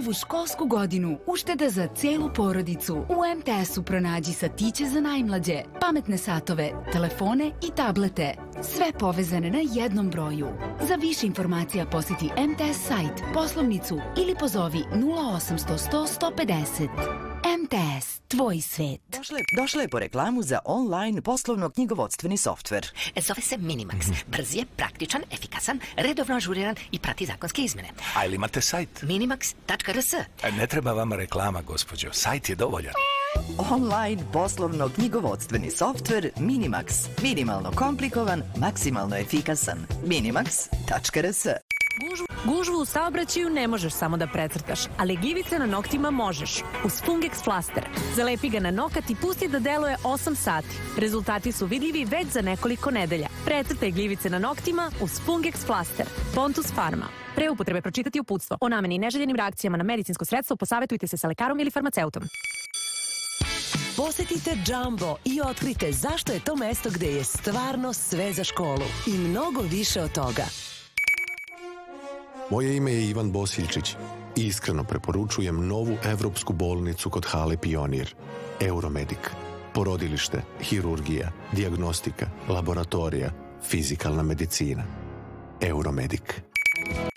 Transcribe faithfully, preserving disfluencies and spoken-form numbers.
novu školsku godinu ušteda za celu porodicu. U em te esu pronađi satiće za najmlađe, pametne satove, telefone i tablete. Sve povezane na jednom broju. Za više informacija posjeti em te es sajt, poslovnicu ili pozovi nula osamsto sto sto pedeset. em te es, tvoj svet. Došle, došle je po reklamu za online poslovno-knjigovodstveni softver. Zove se Minimax. Brz je, praktičan, efikasan, redovno ažuriran i prati zakonske izmene. A ili imate sajt? minimax tačka er es. Ne treba vama reklama, gospođo. Sajt je dovoljan. Online poslovno-knjigovodstveni softver Minimax. Minimalno komplikovan, maksimalno efikasan. minimax tačka er es. Gužvu u saobraćaju ne možeš samo da precrtaš, ali gljivice na noktima možeš. Uz Fungex Flaster. Zalepi ga na nokat i pusti da deluje osam sati. Rezultati su vidljivi već za nekoliko nedelja. Precrtaj gljivice na noktima uz Fungex Flaster. Pontus Pharma. Pre upotrebe pročitati uputstvo. O nameni i neželjenim reakcijama na medicinsko sredstvo posavetujte se sa lekarom ili farmaceutom. Posetite Jumbo i otkrite zašto je to mesto gde je stvarno sve za školu. I mnogo više od toga. Moje ime je Ivan Bosiljčić i iskreno preporučujem novu evropsku bolnicu kod Hale Pionir. Euromedik. Porodilište, hirurgija, dijagnostika, laboratorija, fizikalna medicina. Euromedik.